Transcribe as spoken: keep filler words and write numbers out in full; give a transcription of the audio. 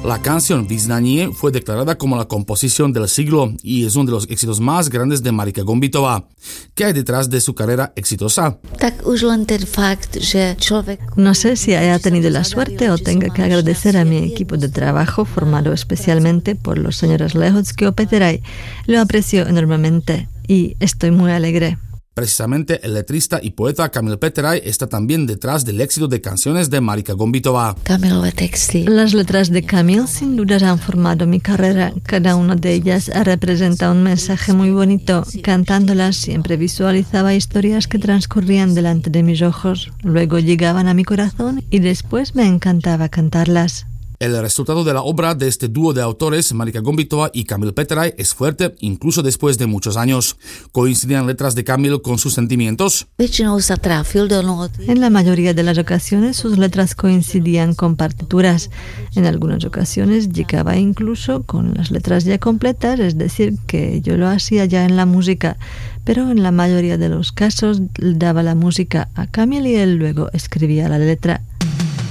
La canción Vyznanie fue declarada como la composición del siglo y es uno de los éxitos más grandes de Marika Gombitová. ¿Qué hay detrás de su carrera exitosa? No sé si haya tenido la suerte o tenga que agradecer a mi equipo de trabajo formado especialmente por los señores Lehocký o Peteraj. Lo aprecio enormemente y estoy muy alegre. Precisamente el letrista y poeta Kamil Peteraj está también detrás del éxito de canciones de Marika Gombitová. Las letras de Kamil sin duda han formado mi carrera. Cada una de ellas representa un mensaje muy bonito. Cantándolas siempre visualizaba historias que transcurrían delante de mis ojos. Luego llegaban a mi corazón y después me encantaba cantarlas. El resultado de la obra de este dúo de autores, Marika Gombitová y Kamil Peteraj, es fuerte incluso después de muchos años. ¿Coincidían letras de Kamil con sus sentimientos? En la mayoría de las ocasiones sus letras coincidían con partituras. En algunas ocasiones llegaba incluso con las letras ya completas, es decir, que yo lo hacía ya en la música. Pero en la mayoría de los casos daba la música a Kamil y él luego escribía la letra.